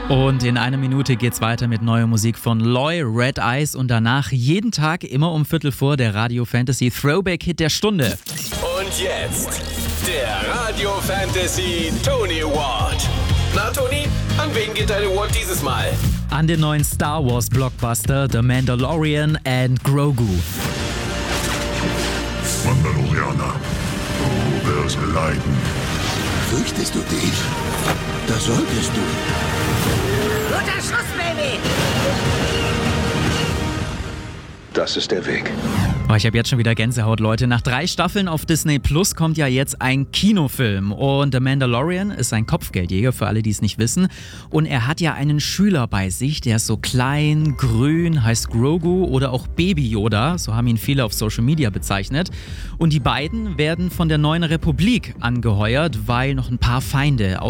Und in einer Minute geht's weiter mit neuer Musik von Loy, Red Eyes und danach jeden Tag immer um 15:15 der Radio Fantasy Throwback-Hit der Stunde. Und jetzt der Radio Fantasy Tony Award. Na Tony, an wen geht dein Award dieses Mal? An den neuen Star Wars Blockbuster The Mandalorian and Grogu. Mandalorianer, du wirst leiden. Fürchtest du dich? Das solltest du. Guter Schuss, Baby! Das ist der Weg. Oh, ich habe jetzt schon wieder Gänsehaut, Leute. Nach 3 Staffeln auf Disney Plus kommt ja jetzt ein Kinofilm. Und The Mandalorian ist ein Kopfgeldjäger, für alle, die es nicht wissen. Und er hat ja einen Schüler bei sich, der ist so klein, grün, heißt Grogu oder auch Baby Yoda. So haben ihn viele auf Social Media bezeichnet. Und die beiden werden von der neuen Republik angeheuert, weil noch ein paar Feinde